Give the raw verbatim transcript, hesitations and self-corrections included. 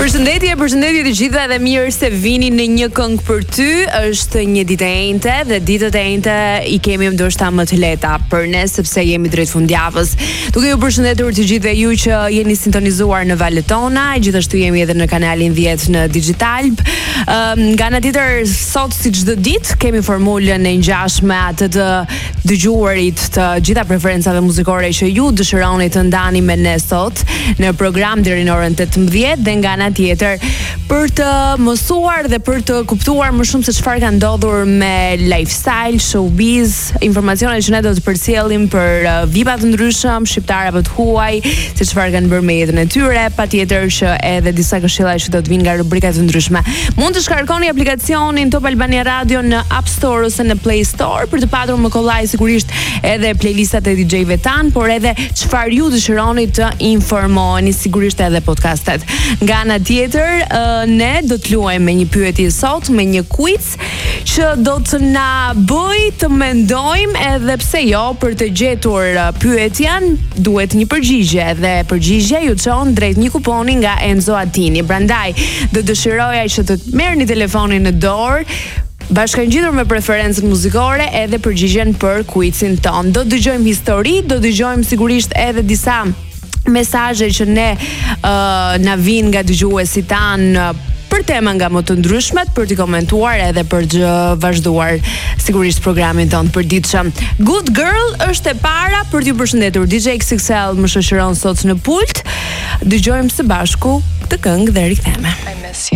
Përshëndetje, përshëndetje të gjitha dhe mirë se vini në një këngë për ty. Është një ditë e njëjtë dhe ditët e njëjta i kemi ndoshta më të lehta për ne sepse jemi drejt fundjavës. Duke ju përshëndetur të gjithëve ju që jeni sintonizuar në valët tona, gjithashtu jemi edhe në kanalin dhjetë në Digital. Um, nga ana tjetër, sot si çdo ditë kemi formulën e ngjashme atë të dëgjuarit të gjitha preferencave muzikore që ju dëshironi të ndani me ne sot në program deri në orën tetëmbëdhjetë dhe nga ana tjetër për të mësuar dhe për të kuptuar më shumë se çfarë ka ndodhur me lifestyle, showbiz, informacione që ne do të përcjellim për uh, vipa të ndryshëm, shqiptar apo të huaj, se çfarë kanë bërë me jetën e tyre, patjetër që edhe disa këshilla që do të vinë nga rubrika të ndryshme. Mund të shkarkoni aplikacionin Top Albania Radio në App Store ose në Play Store për të patur më kollaj sigurisht edhe playlistat e D J-ve tan, por edhe çfarë ju dëshironi të informoheni, sigurisht edhe podcastet. Nga ana tjetër, ne do të luajmë me një pyetje sot, me një quiz që do të na bëj të mendojmë edhe pse jo për të gjetur pyetjen duhet një përgjigje dhe përgjigjja ju çon drejt një kuponi nga Enzo Attini. Prandaj do dëshiroja që të merrni telefonin në dorë, bashkangjitur me preferencën muzikore edhe përgjigjen për quizin ton. Do dëgjojmë histori, do dëgjojmë sigurisht edhe disa mesazhe që ne uh, na vinë nga dëgjuesit tan uh, për tema nga më të ndryshmet, për t'i komentuar edhe për të vazhduar sigurisht programin ton përditshëm. Good Girl është e para për t'ju përshëndetur. D J X X L më shoqëron sot në pult. Dëgjojmë së bashku këtë këngë dhe rikthehemi.